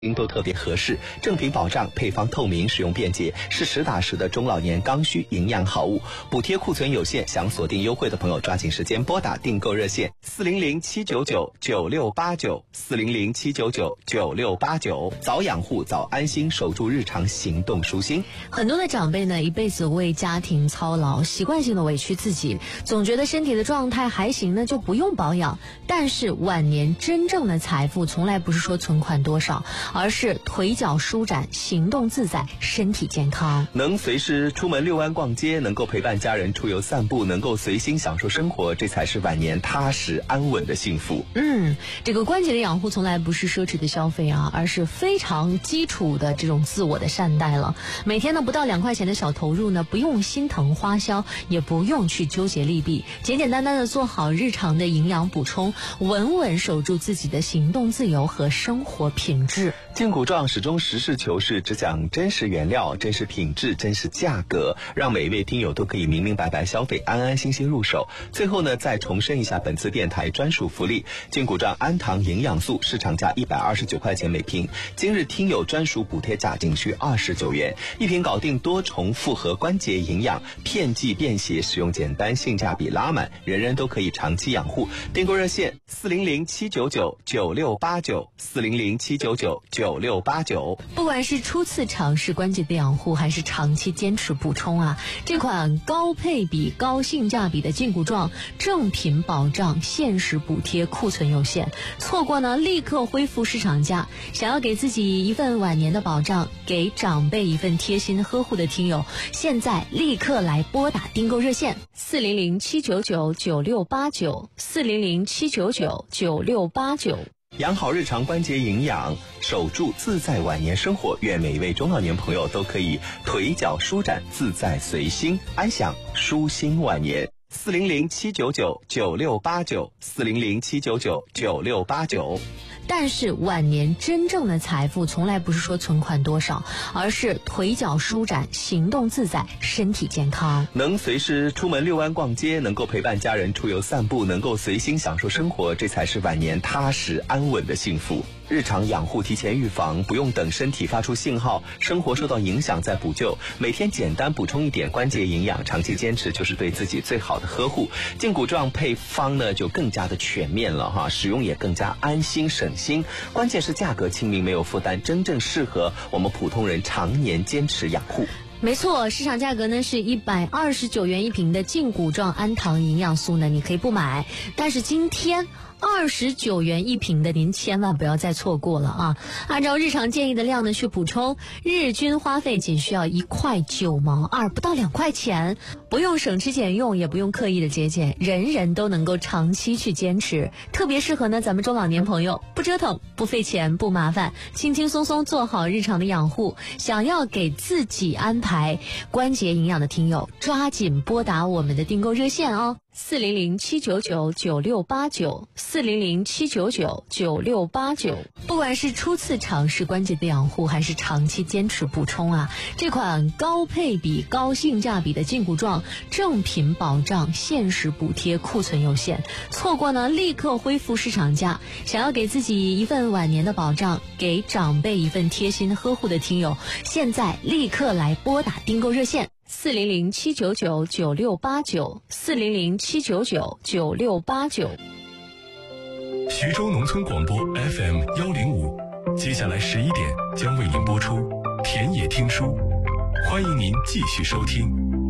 都特别合适，正品保障，配方透明，使用便捷，是实打实的中老年刚需营养好物。补贴库存有限，想锁定优惠的朋友抓紧时间拨打订购热线400-799-9689，400-799-9689，早养护早安心，守住日常行动舒心。 很多的长辈呢，一辈子为家庭操劳，习惯性的委屈自己，总觉得身体的状态还行呢，就不用保养。但是晚年真正的财富，从来不是说存款多少，而是腿脚舒展，行动自在，身体健康。 能随时出门遛弯逛街，能够陪伴家人出游散步，能够随心享受生活，这才是晚年踏实安稳的幸福。 这个关节的养护从来不是奢侈的消费啊，而是非常基础的这种自我的善待了。每天呢不到2块钱的小投入呢，不用心疼花销，也不用去纠结利弊，简简单单的做好日常的营养补充，稳稳守住自己的行动自由和生活品质。 劲骨壮始终实事求是，只讲真实原料、真实品质、真实价格，让每一位听友都可以明明白白消费，安安心心入手。最后呢，再重申一下本次电台专属福利：劲骨壮安糖营养素市场价129块钱每瓶，今日听友专属补贴价仅需29元，一瓶搞定多重复合关节营养，片剂便携，使用简单，性价比拉满，人人都可以长期养护。订购热线400-799-9689，400-799-9689。 不管是初次尝试关节的养护，还是长期坚持补充啊，这款高配比高性价比的劲骨壮正品保障，限时补贴，库存有限，错过呢立刻恢复市场价。想要给自己一份晚年的保障，给长辈一份贴心呵护的听友，现在立刻来拨打订购热线400-799-9689，400-799-9689。 养好日常关节营养，守住自在晚年生活。愿每一位中老年朋友都可以腿脚舒展，自在随心，安享舒心晚年。400-799-9689，400-799-9689。 但是晚年真正的财富，从来不是说存款多少，而是腿脚舒展，行动自在，身体健康。 能随时出门遛弯逛街，能够陪伴家人出游散步，能够随心享受生活，这才是晚年踏实安稳的幸福。日常养护提前预防，不用等身体发出信号，生活受到影响再补救。每天简单补充一点关节营养，长期坚持就是对自己最好的呵护。劲骨壮配方呢就更加的全面了哈，使用也更加安心省心。关键是价格亲民，没有负担，真正适合我们普通人常年坚持养护。 没错，市场价格呢是129元一瓶的劲骨壮安糖营养素呢，你可以不买，但是今天29元一瓶的，您千万不要再错过了啊！按照日常建议的量呢去补充，日均花费仅需要1块9毛2，不到2块钱，不用省吃俭用，也不用刻意的节俭，人人都能够长期去坚持，特别适合呢咱们中老年朋友，不折腾，不费钱，不麻烦，轻轻松松做好日常的养护。想要给自己安排关节营养的听友，抓紧拨打我们的订购热线哦，400-799-9689，400-799-9689。不管是初次尝试关节的养护，还是长期坚持补充啊，这款高配比高性价比的劲骨壮正品保障，限时补贴，库存有限，错过呢立刻恢复市场价。想要给自己一份晚年的保障，给长辈一份贴心呵护的听友，现在立刻来拨打订购热线400-799-9689，400-799-9689。 徐州农村广播 FM105，接下来11点将为您播出田野听书，欢迎您继续收听。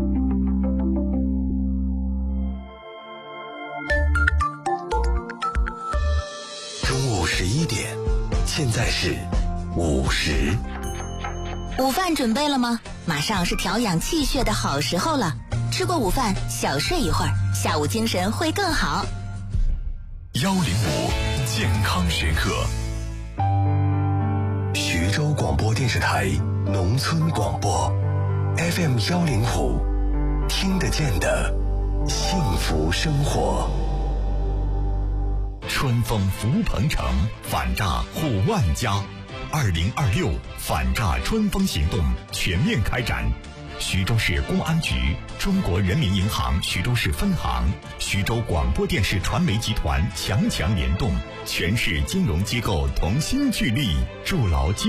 中午11点，现在是5时。 午饭准备了吗？马上是调养气血的好时候了。吃过午饭，小睡一会儿，下午精神会更好。 105健康学课， 徐州广播电视台农村广播 FM105，听得见的幸福生活。 春风福鹏城，反诈护万家。2026反诈春风行动全面开展， 徐州市公安局、中国人民银行徐州市分行、徐州广播电视传媒集团强联动，全市金融机构同心聚力，筑牢